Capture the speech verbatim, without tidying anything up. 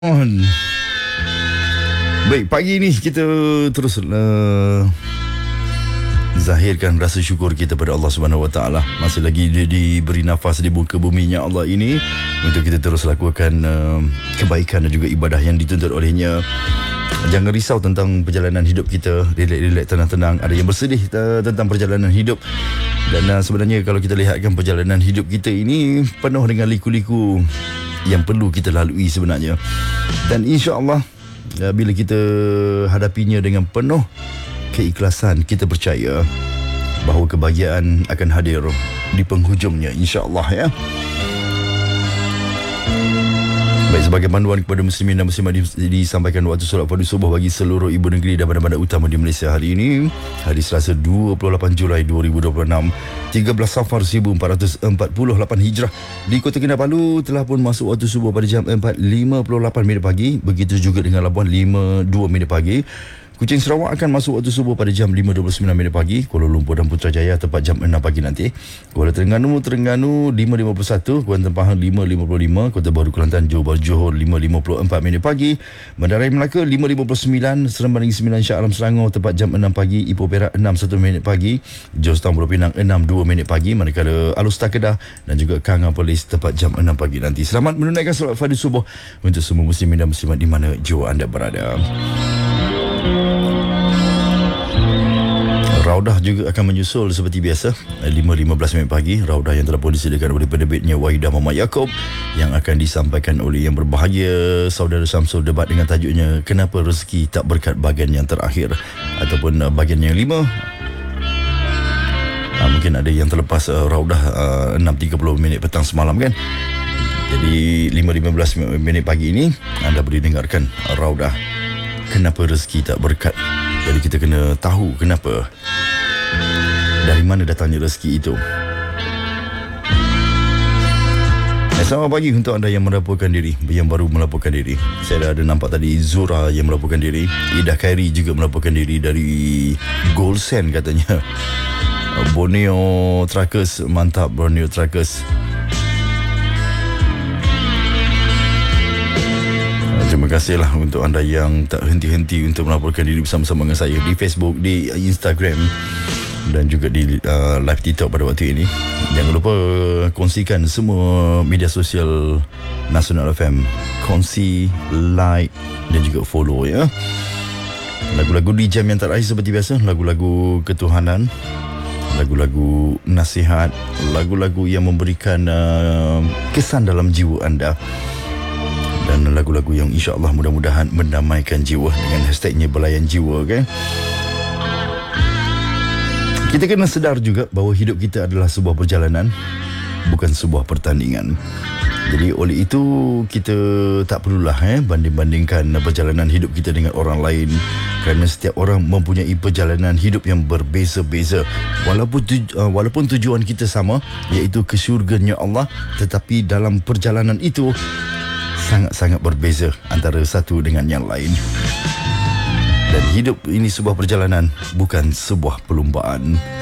On. Baik, pagi ni kita terus uh, zahirkan rasa syukur kita pada Allah Subhanahu Wa Taala. Masih lagi dia diberi nafas di muka buminya Allah ini untuk kita terus lakukan uh, kebaikan dan juga ibadah yang dituntut olehnya. Jangan risau tentang perjalanan hidup kita. Relax-relax, tenang-tenang. Ada yang bersedih uh, tentang perjalanan hidup. Dan uh, sebenarnya kalau kita lihatkan perjalanan hidup kita ini penuh dengan liku-liku yang perlu kita lalui sebenarnya. Dan insya-Allah bila kita hadapinya dengan penuh keikhlasan, kita percaya bahawa kebahagiaan akan hadir di penghujungnya, insya-Allah, ya. Baik, sebagai panduan kepada muslimin dan muslimat disampaikan waktu solat fardu subuh bagi seluruh ibu negeri dan bandar-bandar utama di Malaysia hari ini, hari Selasa dua puluh lapan Julai dua ribu dua puluh enam, tiga belas Safar seribu empat ratus empat puluh lapan Hijrah. Di Kota Kinabalu telah pun masuk waktu subuh pada jam empat lima puluh lapan minit pagi. Begitu juga dengan Labuan lima dua minit pagi. Kuching Sarawak akan masuk waktu subuh pada jam lima dua puluh sembilan minit pagi. Kuala Lumpur dan Putrajaya tepat jam enam pagi nanti. Kuala Terengganu, Terengganu lima lima puluh satu. Kuala Tempang lima lima puluh lima. Kota Baru Kelantan, Johor Bahru, Johor lima lima puluh empat minit pagi. Bandar Raya Melaka lima lima puluh sembilan. Seremban Negeri Sembilan, Shah Alam Selangor tepat jam enam pagi. Ipoh Perak enam satu minit pagi. Jostown Pulau Pinang enam dua minit pagi. Manakala Alor Setar Kedah dan juga Kanga Perlis tepat jam enam pagi nanti. Selamat menunaikan solat fardu subuh untuk semua muslimin dan muslimat di mana jua anda berada. Raudah juga akan menyusul seperti biasa lima lima belas minit pagi. Raudah yang telah pun disediakan oleh penerbitnya Wahidah Muhammad Yaakob, yang akan disampaikan oleh yang berbahagia Saudara Samsul Debat dengan tajuknya Kenapa Rezeki Tak Berkat, bahagian yang terakhir ataupun uh, bahagian yang lima. uh, Mungkin ada yang terlepas uh, Raudah uh, enam tiga puluh minit petang semalam, kan. Jadi lima lima belas minit pagi ini anda boleh dengarkan Raudah Kenapa Rezeki Tak Berkat. Jadi kita kena tahu kenapa, dari mana datangnya rezeki itu. Selamat pagi untuk anda yang melaporkan diri, yang baru melaporkan diri. Saya dah ada nampak tadi Zura yang melaporkan diri. Ida Khairi juga melaporkan diri dari Gold Sand katanya. Borneo Truckers, mantap Borneo Truckers. Terima kasihlah untuk anda yang tak henti-henti untuk melaporkan diri bersama-sama dengan saya di Facebook, di Instagram dan juga di uh, live TikTok pada waktu ini. Jangan lupa kongsikan semua media sosial Nasional F M. Kongsi, like dan juga follow, ya. Lagu-lagu di jam yang terakhir seperti biasa, lagu-lagu ketuhanan, lagu-lagu nasihat, lagu-lagu yang memberikan uh, kesan dalam jiwa anda, dan lagu-lagu yang insya-Allah mudah-mudahan mendamaikan jiwa dengan hashtagnya Belayan Jiwa, kan? Kita kena sedar juga bahawa hidup kita adalah sebuah perjalanan, bukan sebuah pertandingan. Jadi oleh itu kita tak perlulah eh, banding-bandingkan perjalanan hidup kita dengan orang lain, kerana setiap orang mempunyai perjalanan hidup yang berbeza-beza. Walaupun tuju, uh, walaupun tujuan kita sama, iaitu ke syurganya Allah, tetapi dalam perjalanan itu sangat-sangat berbeza antara satu dengan yang lain. Dan hidup ini sebuah perjalanan, bukan sebuah perlombaan.